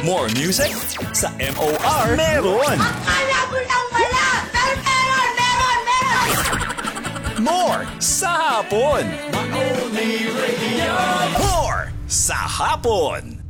More music sa MOR meron. Akala mo lang wala, pero meron! More sa hapon. More sa hapon.